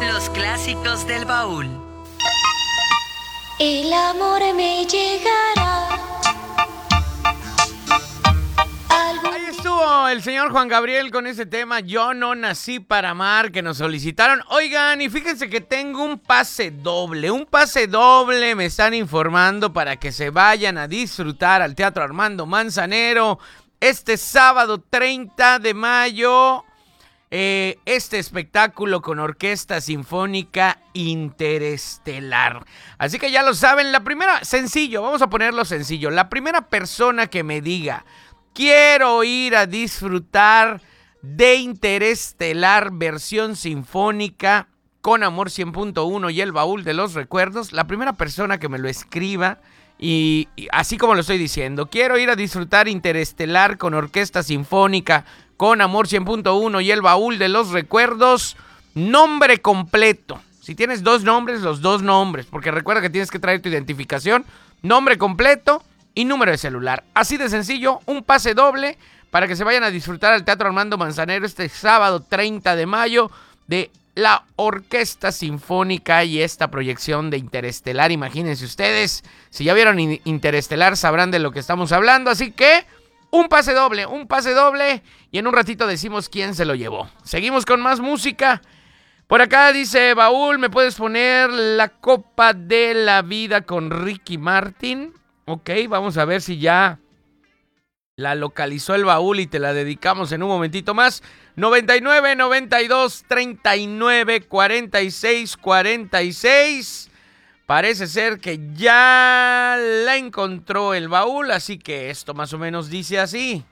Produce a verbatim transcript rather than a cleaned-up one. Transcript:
Los clásicos del baúl. El amor me llegará. Ahí estuvo el señor Juan Gabriel con ese tema Yo no nací para amar, que nos solicitaron. Oigan, y fíjense que tengo un pase doble, un pase doble me están informando para que se vayan a disfrutar al Teatro Armando Manzanero este sábado treinta de mayo. Eh, este espectáculo con Orquesta Sinfónica Interestelar. Así que ya lo saben, la primera, sencillo, vamos a ponerlo sencillo. La primera persona que me diga, quiero ir a disfrutar de Interestelar versión sinfónica con Amor cien punto uno y el baúl de los recuerdos, la primera persona que me lo escriba, y, y así como lo estoy diciendo, quiero ir a disfrutar Interestelar con Orquesta Sinfónica con Amor cien punto uno y el baúl de los recuerdos, nombre completo. Si tienes dos nombres, los dos nombres, porque recuerda que tienes que traer tu identificación, nombre completo y número de celular. Así de sencillo, un pase doble para que se vayan a disfrutar al Teatro Armando Manzanero este sábado treinta de mayo de la Orquesta Sinfónica y esta proyección de Interestelar. Imagínense ustedes, si ya vieron Interestelar sabrán de lo que estamos hablando, así que un pase doble, un pase doble y en un ratito decimos quién se lo llevó. Seguimos con más música. Por acá dice Baúl, ¿me puedes poner La Copa de la Vida con Ricky Martin? Ok, vamos a ver si ya la localizó el Baúl y te la dedicamos en un momentito más. noventa y nueve, noventa y dos, treinta y nueve, cuarenta y seis, cuarenta y seis. Parece ser que ya la encontró el Baúl, así que esto más o menos dice así.